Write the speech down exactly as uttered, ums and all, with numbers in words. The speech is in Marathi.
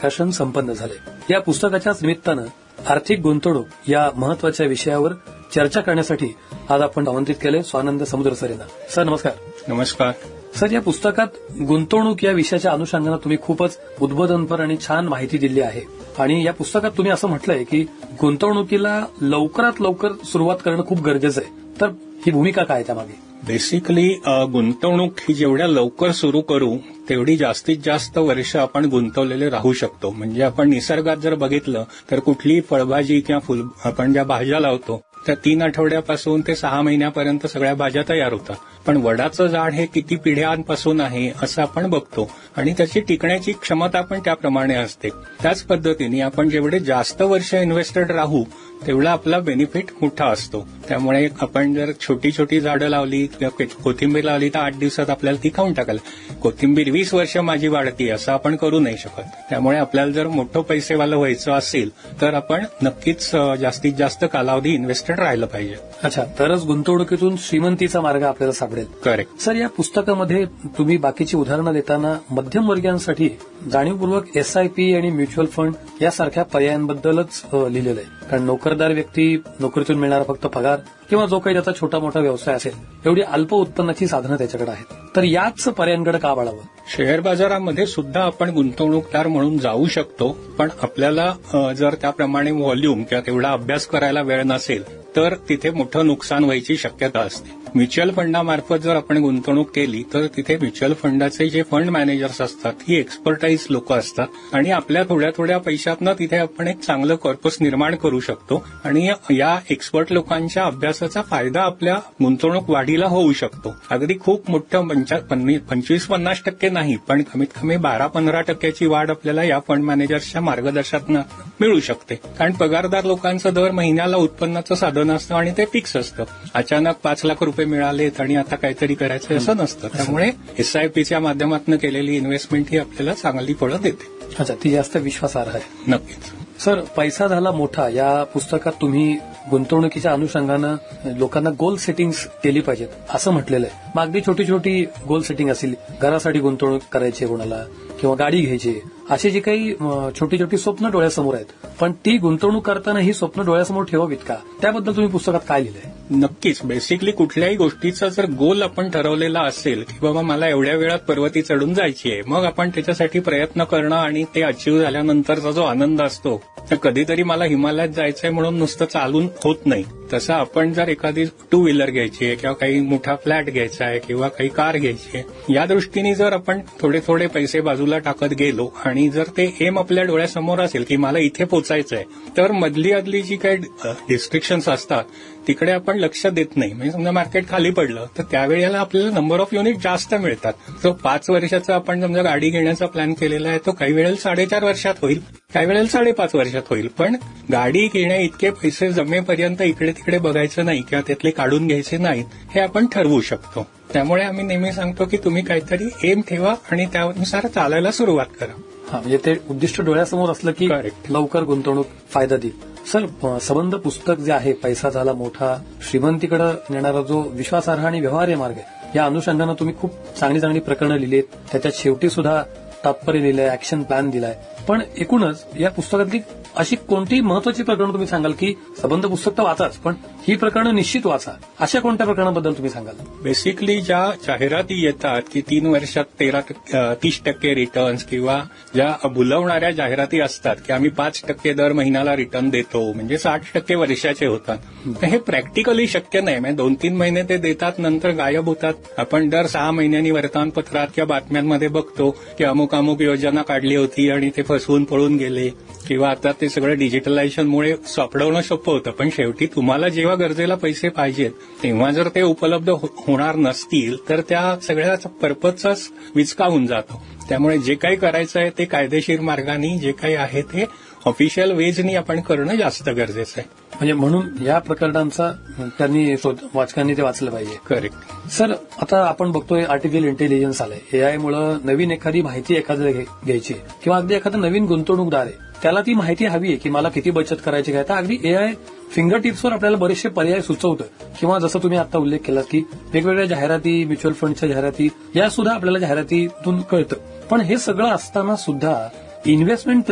प्रकाशन संपन्न झाले. या पुस्तकाच्याच निमित्तानं आर्थिक गुंतवणूक या महत्वाच्या विषयावर चर्चा करण्यासाठी आज आपण आमंत्रित केले स्वानंद समुद्र सर यांना. सर नमस्कार. नमस्कार सर. या पुस्तकात गुंतवणूक या विषयाच्या अनुषंगाने तुम्ही खूपच उद्बोधनपर आणि छान माहिती दिली आहे आणि या पुस्तकात तुम्ही असं म्हटलंय की गुंतवणुकीला लवकरात लवकर सुरुवात करणं खूप गरजेचं आहे. तर ही भूमिका काय त्यामागे? बेसिकली गुंतवणूक ही जेवढ्या लवकर सुरू करू तेवढी जास्तीत जास्त वर्ष आपण गुंतवलेले राहू शकतो. म्हणजे आपण निसर्गात जर बघितलं तर कुठलीही फळभाजी किंवा फुल आपण ज्या भाज्या लावतो त्या तीन आठवड्यापासून ते सहा महिन्यापर्यंत सगळ्या भाज्या तयार होतात. पण वडाचं झाड हे किती पिढ्यांपासून आहे असं आपण बघतो आणि त्याची टिकण्याची क्षमता पण त्याप्रमाणे असते. त्याच पद्धतीने आपण जेवढे जास्त वर्ष इन्व्हेस्टेड राहू तेवढा आपला बेनिफिट मोठा असतो. त्यामुळे आपण जर छोटी छोटी झाडं लावली किंवा कोथिंबीर लावली तर आठ दिवसात आपल्याला ती खाऊन टाकाल. कोथिंबीर वीस वर्ष माझी वाढती असं आपण करू नाही शकत. त्यामुळे आपल्याला जर मोठं पैसेवालं व्हायचं असेल तर आपण नक्कीच जास्तीत जास्त कालावधी इन्व्हेस्टेड राहिलं पाहिजे. अच्छा, तरच गुंतवणुकीतून श्रीमंतीचा मार्ग आपल्याला सापडेल. करेक्ट. सर, या पुस्तकामध्ये तुम्ही बाकीची उदाहरणं देताना मध्यमवर्गीयांसाठी जाणीवपूर्वक एसआयपी आणि म्युच्युअल फंड यासारख्या पर्यायांबद्दलच लिहिलेलं आहे. कारण नोकरदार व्यक्ती नोकरीतून मिळणारा फक्त पगार किंवा जो काही त्याचा छोटा मोठा व्यवसाय असेल एवढी अल्प उत्पन्नाची साधनं त्याच्याकडे आहेत. तर याच पर्यायांकडे का वळावं? शेअर बाजारामध्ये सुद्धा आपण गुंतवणूकदार म्हणून जाऊ शकतो. पण आपल्याला जर त्याप्रमाणे व्हॉल्यूम किंवा तेवढा अभ्यास करायला वेळ नसेल तर तिथे मोठं नुकसान व्हायची शक्यता असते. म्युच्युअल फंडामार्फत जर आपण गुंतवणूक केली तर तिथे म्युच्युअल फंडाचे जे फंड मॅनेजर्स असतात ही एक्सपर्टाईज लोक असतात आणि आपल्या थोड्या थोड्या पैशातनं तिथे आपण एक चांगलं कॉर्पस निर्माण करू शकतो आणि या एक्सपर्ट लोकांच्या अभ्यासाचा फायदा आपल्या गुंतवणूक वाढीला होऊ शकतो. अगदी खूप मोठं पंचवीस पन्नास टक्के नाही पण कमीत कमी बारा पंधरा टक्क्याची वाढ आपल्याला या फंड मॅनेजर्सच्या मार्गदर्शनातून मिळू शकते. कारण पगारदार लोकांचं दर महिन्याला उत्पन्नाचं साधन असतं आणि ते फिक्स असतं. अचानक पाच लाख रुपये मिळालेत आणि आता काहीतरी करायचं असं नसतं. त्यामुळे एसआयपीच्या माध्यमातून केलेली इन्व्हेस्टमेंट ही आपल्याला चांगली फळं देते. अच्छा, ती जास्त विश्वासार्ह आहे. नक्कीच. सर, पैसा झाला मोठा या पुस्तकात तुम्ही गुंतवणुकीच्या अनुषंगानं लोकांना गोल सेटिंग्स केली पाहिजेत असं म्हटलेलं आहे. मग अगदी छोटी छोटी गोल सेटिंग असेल, घरासाठी गुंतवणूक करायची कोणाला किंवा गाडी घ्यायची, अशी जी काही छोटी छोटी स्वप्न डोळ्यासमोर आहेत, पण ती गुंतवणूक करताना ही स्वप्न डोळ्यासमोर ठेवावीत का? त्याबद्दल तुम्ही पुस्तकात काय लिहिलंय? नक्कीच. बेसिकली कुठल्याही गोष्टीचा जर गोल आपण ठरवलेला असेल की बाबा मला एवढ्या वेळात पर्वती चढून जायची आहे, मग आपण त्याच्यासाठी प्रयत्न करणं आणि ते अचीव्ह झाल्यानंतरचा जो आनंद असतो, तर कधीतरी मला हिमालयात जायचंय म्हणून नुसतं चालून होत नाही. तसं आपण जर एखादी टू व्हीलर घ्यायची आहे किंवा काही मोठा फ्लॅट घ्यायचा आहे किंवा काही कार घ्यायची आहे, या दृष्टीने जर आपण थोडे थोडे पैसे बाजूला टाकत गेलो आणि जर ते एम आपल्या डोळ्यासमोर असेल की मला इथे पोचायचं आहे, तर मधली अदली जी काही रिस्ट्रिक्शन्स असतात तिकडे आपण लक्ष देत नाही. म्हणजे समजा मार्केट खाली पडलं तर त्यावेळेला आपल्याला नंबर ऑफ युनिट जास्त मिळतात. जो पाच वर्षाचा आपण समजा गाडी घेण्याचा प्लॅन केलेला आहे तो काही वेळेला साडेचार वर्षात होईल, काही वेळेला साडेपाच वर्षात होईल. पण गाडी घेण्या इतके पैसे जमेपर्यंत इकडे तिकडे बघायचं नाही किंवा त्यातले काढून घ्यायचे नाहीत, हे आपण ठरवू शकतो. त्यामुळे आम्ही नेहमी सांगतो की तुम्ही काहीतरी एम ठेवा आणि त्यानुसार चालायला सुरुवात करा. हा, म्हणजे ते उद्दिष्ट डोळ्यासमोर असलं की लवकर गुंतवणूक फायदा देईल. सर, संबंध पुस्तक जे आहे पैसा झाला मोठा श्रीमंतीकडे नेणारा जो विश्वासार्ह आणि व्यवहार्य मार्ग आहे, या अनुषंगानं तुम्ही खूप चांगली चांगली प्रकरणं लिहिलीत. त्याच्यात शेवटी सुद्धा तात्पर्य लिहिलंय, ऍक्शन प्लॅन दिलाय. पण एकूणच या पुस्तकातली अशी कोणती महत्वाची प्रकरणं तुम्ही सांगाल की संबंध पुस्तक तर वाचाच पण ही प्रकरणं निश्चित वाचा, अशा कोणत्या प्रकरणाबद्दल तुम्ही सांगाल? बेसिकली ज्या जाहिराती येतात की तीन वर्षात तेरा तीस टक्के रिटर्न्स किंवा ज्या भुलवणाऱ्या जाहिराती असतात की आम्ही पाच टक्के दर महिन्याला रिटर्न देतो म्हणजे साठ टक्के वर्षाचे होतात, तर हे प्रॅक्टिकली शक्य नाही. म्हणजे दोन तीन महिने ते देतात नंतर गायब होतात. आपण दर सहा महिन्यांनी वर्तमानपत्रात किंवा बातम्यांमध्ये बघतो की अमुक अमुक योजना काढली होती आणि ते फसवून पळून गेले किंवा आता ते सगळं डिजिटलायझेशनमुळे सापडवणं सोपं होतं. पण शेवटी तुम्हाला जेव्हा गरजेला पैसे पाहिजेत तेव्हा जर ते उपलब्ध होणार नसतील तर त्या सगळ्या पर्पजचाच विचका होऊन जातो. त्यामुळे जे काही करायचं आहे ते कायदेशीर मार्गाने जे काही आहे ते ऑफिशियल वेजनी आपण करणं जास्त गरजेचं आहे. म्हणजे म्हणून या प्रकरणांचा त्यांनी वाचकांनी ते वाचलं पाहिजे. करेक्ट. सर, आता आपण बघतोय आर्टिफिशियल इंटेलिजन्स आलंय. एआय मुळे नवीन एखादी माहिती एखाद्या घ्यायची किंवा अगदी एखादा नवीन गुंतवणूकदार आहे त्याला ती माहिती हवी आहे की मला किती बचत करायची काय, तर अगदी एआय फिंगर टिप्सवर आपल्याला बरेचसे पर्याय सुचवतं. किंवा जसं तुम्ही आता उल्लेख केला की वेगवेगळ्या जाहिराती, म्युच्युअल फंडच्या जाहिराती, या सुद्धा आपल्याला जाहिरातीतून कळतं. पण हे सगळं असताना सुद्धा इन्व्हेस्टमेंट